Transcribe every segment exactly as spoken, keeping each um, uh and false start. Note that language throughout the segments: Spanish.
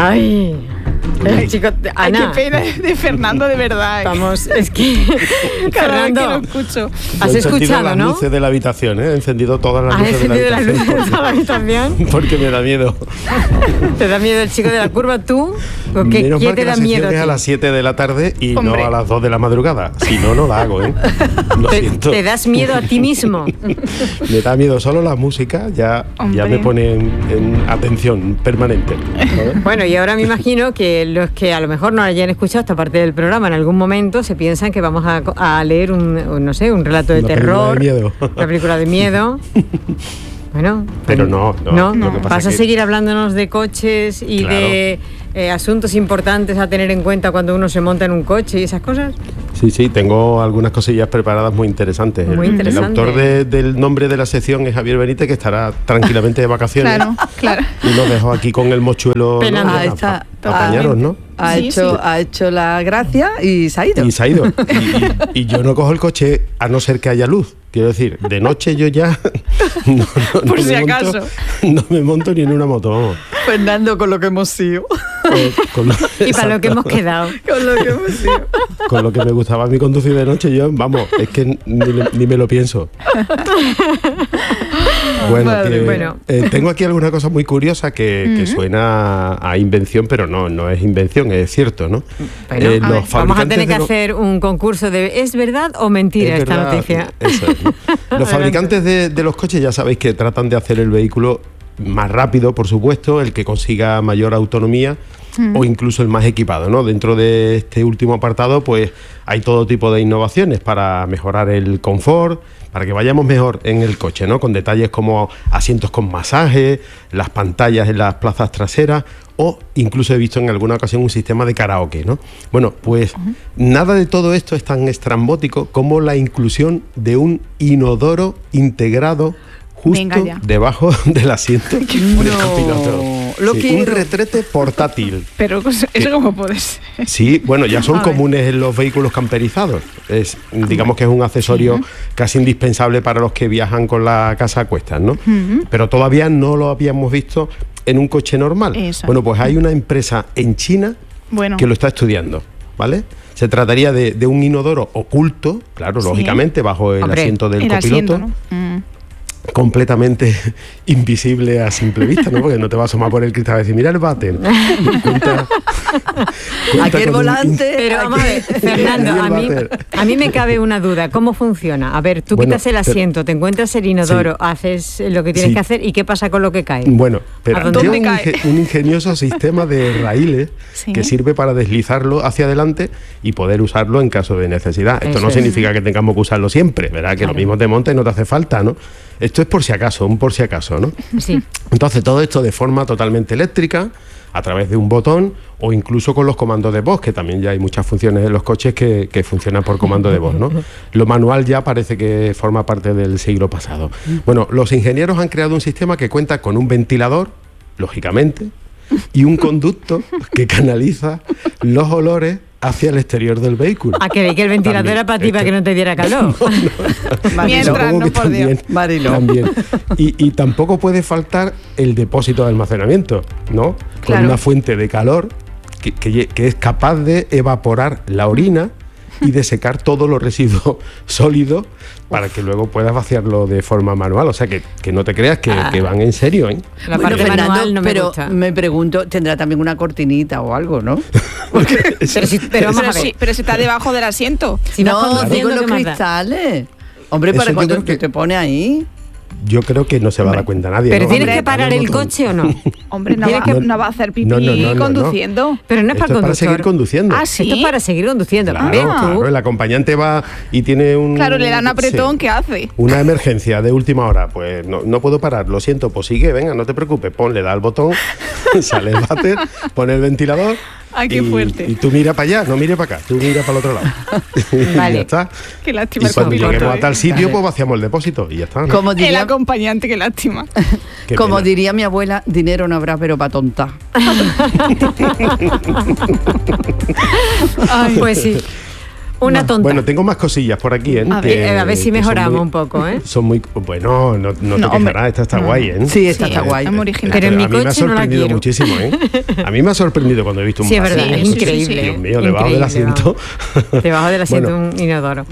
Ay, el chico, Ana. Ay, qué pena de Fernando, de verdad. ¿eh? Vamos, es que Cada Fernando, vez que lo escucho. has He escuchado, encendido las ¿no? luces de la habitación, ¿eh? He encendido todas las ¿Has luces de la encendido las habitación. luces de la habitación? Porque me da miedo. ¿Te da miedo el chico de la curva tú? ¿O qué, Menos ¿qué mal te que da la miedo sesión a es a ti? las siete de la tarde y Hombre. no a las dos de la madrugada. Si no, no la hago, ¿eh? Lo ¿Te, siento. te das miedo a ti mismo? Me da miedo solo la música, ya, ya Hombre. me pone en, en atención permanente. ¿sabes? Bueno, y ahora me imagino que los que a lo mejor no hayan escuchado esta parte del programa en algún momento se piensan que vamos a, a leer un, un, no sé, un relato de Una película terror, de miedo. una película de miedo. Bueno, Pero no, no, no, lo que pasa vas a que- seguir hablándonos de coches y Claro. de eh, asuntos importantes a tener en cuenta cuando uno se monta en un coche y esas cosas. Sí, sí, tengo algunas cosillas preparadas muy interesantes. Muy el, interesante. el autor de- del nombre de la sección es Javier Benítez, que estará tranquilamente de vacaciones. Claro, claro. Y nos dejó aquí con el mochuelo, ¿no? Penando. A- Ah, está. a- a apañaros, ¿no? Ha, Sí, hecho, sí. ha hecho la gracia y se ha ido. Y se ha ido. Y, y- y yo no cojo el coche a no ser que haya luz. Quiero decir, de noche yo ya no, no- Por no si me acaso. monto, no me monto ni en una moto, vamos. Fernando, con lo que hemos sido. Eh, con lo- Y para lo que hemos exacto. quedado. Con lo que hemos sido. Con lo que me gustaba a mí conducir de noche, yo, vamos, es que ni, ni me lo pienso. Bueno, Madre que, mía. Bueno. eh, tengo aquí alguna cosa muy curiosa que, que suena a invención, pero no, no es invención, es cierto, ¿no? Bueno, Eh, a los ver, vamos a fabricantes tener que de lo- hacer un concurso de ¿es verdad o mentira Es esta verdad, noticia? eso es, ¿no? Los fabricantes de, de los coches ya sabéis que tratan de hacer el vehículo más rápido, por supuesto, el que consiga mayor autonomía o incluso el más equipado, ¿no? Dentro de este último apartado, pues hay todo tipo de innovaciones para mejorar el confort, para que vayamos mejor en el coche, ¿no? Con detalles como asientos con masaje, las pantallas en las plazas traseras o incluso he visto en alguna ocasión un sistema de karaoke, ¿no? Bueno, pues nada de todo esto es tan estrambótico como la inclusión de un inodoro integrado justo Venga ya. debajo del asiento del copiloto. lo Sí, un quiero. retrete portátil. Pero eso cómo puede ser. Sí, bueno, ya son A ver. comunes en los vehículos camperizados. Es, digamos que es un accesorio casi indispensable para los que viajan con la casa a cuestas, ¿no? Pero todavía no lo habíamos visto en un coche normal. Eso. Bueno, pues hay una empresa en China Bueno. que lo está estudiando, ¿vale? Se trataría de, de un inodoro oculto, claro, Sí. lógicamente, bajo el Hombre, asiento del El copiloto. asiento, ¿no? Mm. Completamente invisible a simple vista, ¿no? Porque no te va a asomar por el cristal y decir, mira el váter. Cuenta- cuenta Aquí el con un- volante. Pero vamos a ver, aquí- Fernando, Ahí el a mí, váter. a mí me cabe una duda. ¿Cómo funciona? A ver, tú Bueno, quitas el pero- asiento, te encuentras el inodoro, haces lo que tienes Sí. que hacer y ¿qué pasa con lo que cae? Bueno, pero ¿A dónde lleva te un, cae? inge- un ingenioso sistema de raíles Sí. que sirve para deslizarlo hacia adelante y poder usarlo en caso de necesidad. Esto Eso no es. significa que tengamos que usarlo siempre, ¿verdad? Que Claro. lo mismo te monta y no te hace falta, ¿no? Esto es por si acaso, un por si acaso, ¿no? Sí. Entonces, todo esto de forma totalmente eléctrica, a través de un botón o incluso con los comandos de voz, que también ya hay muchas funciones en los coches que, que funcionan por comando de voz, ¿no? Lo manual ya parece que forma parte del siglo pasado. Bueno, los ingenieros han creado un sistema que cuenta con un ventilador, lógicamente, y un conducto que canaliza los olores hacia el exterior del vehículo. A que, que el ventilador También, era para ti, es para que- que no te diera calor. Mientras, Supongo no, que por Dios. Marilo. también. Y, y tampoco puede faltar el depósito de almacenamiento, ¿no? Con Claro. una fuente de calor que, que lle- que es capaz de evaporar la orina y de secar todos los residuos sólidos para que luego puedas vaciarlo de forma manual. O sea, que, que no te creas que, Ah. que van en serio, ¿eh? La Bueno, parte Fernando, manual no me pero gusta. me pregunto, tendrá también una cortinita o algo, ¿no? Pero, si- pero vamos Pero, a ver. sí, pero si está debajo del asiento. Si vas no, conduciendo, digo los ¿qué más da? cristales. Hombre, Eso para yo cuando creo que- te pone ahí. Yo creo que no se va a dar cuenta nadie. ¿Pero ¿no? tienes Hombre, que parar dale un el botón. coche o no? Hombre, no Tienes va, que- no va a hacer pipí No, no, no, no, no. conduciendo. Pero no es Esto para es para conducir. seguir conduciendo. Ah, sí. Esto es para seguir conduciendo. Claro, Ven tú. claro, el acompañante va y tiene un... Claro, le da un apretón, sí. ¿qué hace? Una emergencia de última hora, pues no, no puedo parar, lo siento, pues sigue, venga, no te preocupes, pon, le da el botón, sale el váter, pone el ventilador. Ay, qué y, fuerte. Y tú mira para allá, no mire para acá, tú mira para el otro lado. Y Vale. ya está. Qué Y lástima el cuando copiloto. lleguemos a ¿eh? tal sitio, pues vaciamos el depósito y ya está. ¿no? Como El diría, acompañante, qué lástima. Qué como pena. diría mi abuela, dinero no habrá, pero para tontar. Pues sí. Una tonta. Bueno, tengo más cosillas por aquí, ¿eh? A ver, que- a ver si que son mejoramos muy- un poco, ¿eh? Son muy... Bueno, no, no, No, te hombre, quejarás, esta está no. guay, ¿eh? Sí, esta Sí, está guay. es muy original. Pero en mi a mí me ha coche no la sorprendido quiero. muchísimo, ¿eh? A mí me ha sorprendido cuando he visto un Sí, es vaso. verdad, es Sí, sí, sí, increíble. sí. Dios mío, debajo del Increíble, asiento. vamos. Debajo del asiento Bueno, un inodoro.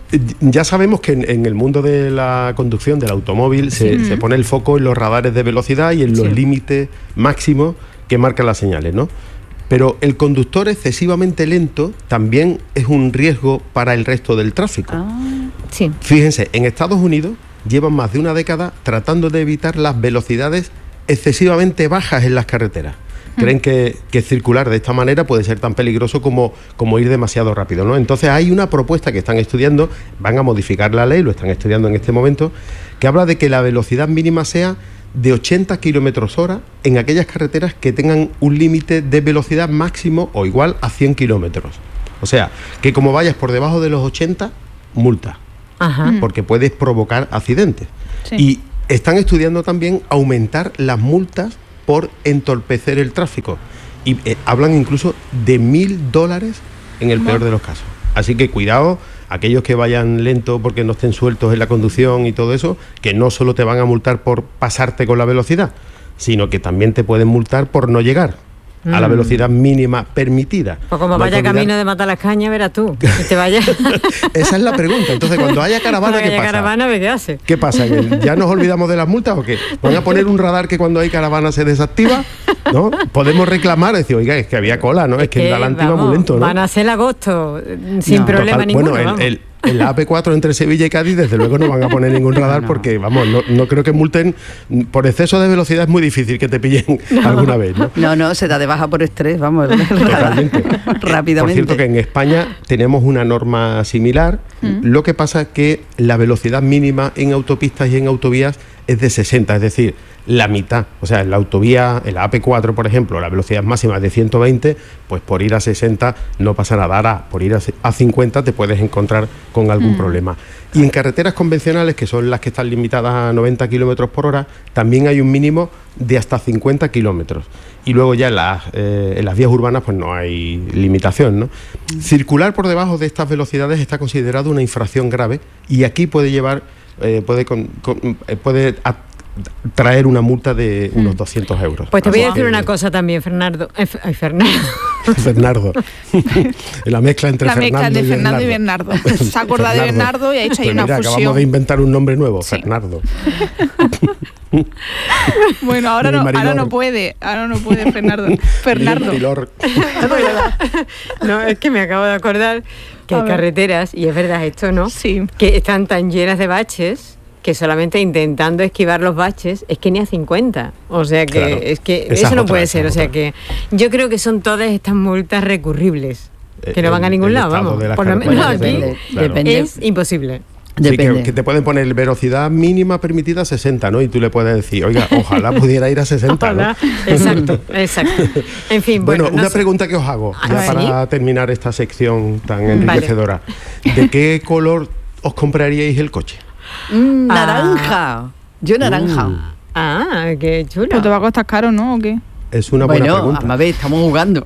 ya sabemos que en, en el mundo de la conducción del automóvil se, se pone el foco en los radares de velocidad y en los Sí. límites máximos que marcan las señales, ¿no? Pero el conductor excesivamente lento también es un riesgo para el resto del tráfico. Sí. Fíjense, en Estados Unidos llevan más de una década tratando de evitar las velocidades excesivamente bajas en las carreteras. Creen que, que circular de esta manera puede ser tan peligroso como, como ir demasiado rápido, ¿no? Entonces hay una propuesta que están estudiando, van a modificar la ley, lo están estudiando en este momento, que habla de que la velocidad mínima sea de ochenta kilómetros hora en aquellas carreteras que tengan un límite de velocidad máximo o igual a cien kilómetros. O sea, que como vayas por debajo de los ochenta, multa, Ajá. porque puedes provocar accidentes. Sí. Y están estudiando también aumentar las multas por entorpecer el tráfico. Y eh, hablan incluso de mil dólares en el peor de los casos. Así que cuidado, aquellos que vayan lento porque no estén sueltos en la conducción y todo eso, que no solo te van a multar por pasarte con la velocidad, sino que también te pueden multar por no llegar a la velocidad mínima permitida. Pues como No hay vaya que olvidar- camino de matar las cañas, verás tú. Que te vaya. Esa es la pregunta. Entonces, cuando haya caravana, Cuando ¿qué haya pasa? caravana, ve qué hace. ¿Qué pasa? ¿Que ¿Ya nos olvidamos de las multas o qué? ¿Van a poner un radar que cuando hay caravana se desactiva? ¿No? Podemos reclamar, decir, oiga, es que había cola, ¿no? Es que el Galante iba vamos, muy lento, ¿no? Van a hacer el agosto eh, sin No. problema Total, ninguno. bueno, vamos. el, el, el A P cuatro entre Sevilla y Cádiz, desde luego no van a poner ningún radar No. porque, vamos, no, no creo que multen. Por exceso de velocidad es muy difícil que te pillen alguna vez, ¿no? No, no, se da de baja por estrés, vamos. Totalmente. Rápidamente. Por cierto, que en España tenemos una norma similar. Lo que pasa es que la velocidad mínima en autopistas y en autovías es de sesenta, es decir, la mitad. O sea, en la autovía, en la A P cuatro, por ejemplo, la velocidad máxima es de ciento veinte, pues por ir a sesenta no pasa nada. Ahora, por ir a a cincuenta te puedes encontrar con algún problema. Y en carreteras convencionales, que son las que están limitadas a noventa kilómetros por hora, también hay un mínimo de hasta cincuenta kilómetros. Y luego ya en las, eh, en las vías urbanas pues no hay limitación, ¿no? Circular por debajo de estas velocidades está considerado una infracción grave y aquí puede llevar, eh, puede, con- con- eh, puede a- traer una multa de unos doscientos euros. Pues te voy a Así decir que- una cosa también, Fernando. Eh, F- Ay, Fernando. Fernando. La mezcla entre La mezcla Fernando de y Fernando y Bernardo. Bernardo. Se ha acordado de Bernardo y ha hecho ahí Pues una mira, fusión. acabamos de inventar un nombre nuevo, Sí. Fernando. Bueno, ahora Mi no, maridor. ahora no puede, ahora no puede Fernando. Fernando. Milor. No, es que me acabo de acordar que A hay ver. carreteras, y es verdad esto, ¿no? Sí. Que están tan llenas de baches que solamente intentando esquivar los baches es que ni a cincuenta. O sea que Claro. es que Esa eso es no otra, puede esa ser. es O sea otra. que yo creo que son todas estas multas recurribles. Que no El- van a ningún el lado, estado vamos. de las Por lo carreteras, menos desde aquí luego, claro. Depende. es imposible. Sí, Depende. que, que te pueden poner velocidad mínima permitida sesenta, ¿no? Y tú le puedes decir, oiga, ojalá pudiera ir a sesenta, ¿no? Ojalá. Exacto, exacto. En fin, Bueno, bueno, no una sé. pregunta que os hago, A ya ver. para terminar esta sección tan Vale. enriquecedora. ¿De qué color os compraríais el coche? Mm, Ah. naranja. Yo naranja. Ah, qué chulo. Pero te va a costar caro, ¿no? ¿O qué? Es una buena Bueno, pregunta. a ver, estamos jugando.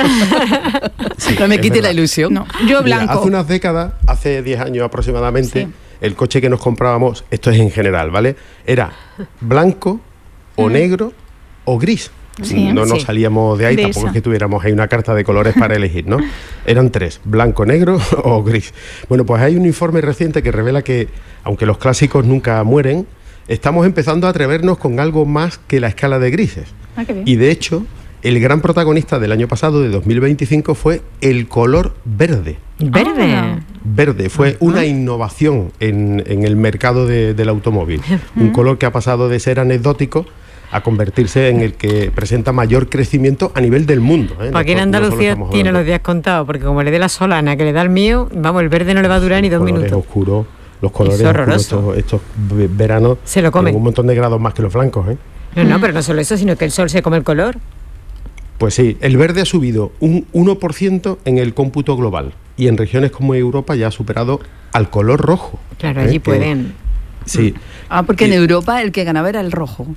Sí, no me es quite la verdad. ilusión. No, yo Mira, blanco. hace unas décadas, hace diez años aproximadamente, Sí. el coche que nos comprábamos, esto es en general, ¿vale? Era blanco o negro o gris. Sí. No nos Sí. salíamos de ahí, De tampoco esa. es que tuviéramos ahí una carta de colores para elegir, ¿no? Eran tres, blanco, negro o gris. Bueno, pues hay un informe reciente que revela que, aunque los clásicos nunca mueren, estamos empezando a atrevernos con algo más que la escala de grises. Ah, qué bien. Y de hecho, el gran protagonista del año pasado, de dos mil veinticinco, fue el color verde. Verde. Ah. Verde fue una innovación en, en el mercado de- del automóvil. Un color que ha pasado de ser anecdótico a convertirse en el que presenta mayor crecimiento a nivel del mundo. ¿eh? Pues aquí en No- no solo Andalucía estamos tiene hablando los días contados, porque como le dé la solana que le da el mío, vamos, el verde no le va a durar ni de dos colores minutos. oscuros, los colores Es oscuros horroroso. estos, estos ve- veranos Se lo comen. tienen un montón de grados más que los blancos. ¿eh? No, no, pero no solo eso, sino que el sol se come el color. Pues sí, el verde ha subido un uno por ciento en el cómputo global y en regiones como Europa ya ha superado al color rojo. Claro, ¿eh? allí Que- pueden. Sí. Ah, porque en Y- Europa el que ganaba era el rojo.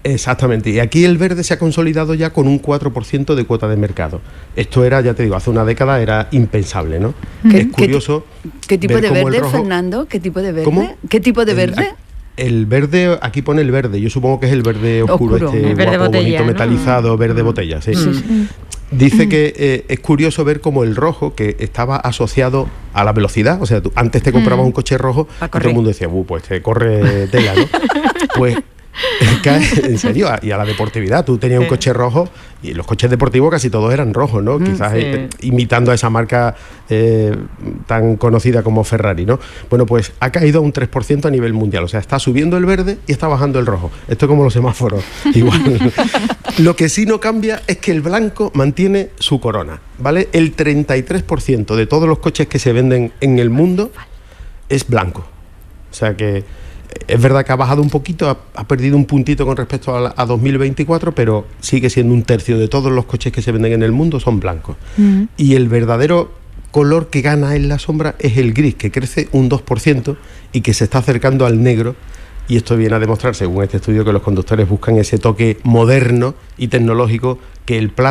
Exactamente, y aquí el verde se ha consolidado ya con un cuatro por ciento de cuota de mercado. Esto era, ya te digo, hace una década era impensable, ¿no? ¿Qué- Es curioso. ¿Qué tipo ver de cómo el verde, rojo- Fernando? ¿Qué tipo de verde? ¿Cómo? ¿Qué tipo de El- verde? El verde, aquí pone el verde, yo supongo que es el verde oscuro, Oscuro. este El verde guapo, botella, bonito, ¿no? metalizado, verde botella, sí. Mm. Dice que eh, es curioso ver cómo el rojo, que estaba asociado a la velocidad, o sea, tú antes te comprabas un coche rojo Pa' y todo correr. el mundo decía, "Uh, pues te corre tela", ¿no? Pues cae, en serio, y a la deportividad. Tú tenías un Sí. coche rojo y los coches deportivos casi todos eran rojos, ¿no? Quizás sí. eh, imitando a esa marca eh, tan conocida como Ferrari, ¿no? Bueno, pues ha caído a un tres por ciento a nivel mundial, o sea, está subiendo el verde y está bajando el rojo. Esto es como los semáforos, igual. Lo que sí no cambia es que el blanco mantiene su corona, ¿vale? El treinta y tres por ciento de todos los coches que se venden en el mundo es blanco. O sea que es verdad que ha bajado un poquito, ha, ha perdido un puntito con respecto a, la- a dos mil veinticuatro, pero sigue siendo un tercio de todos los coches que se venden en el mundo son blancos. Y el verdadero color que gana en la sombra es el gris, que crece un dos por ciento y que se está acercando al negro. Y esto viene a demostrar, según este estudio, que los conductores buscan ese toque moderno y tecnológico que el plata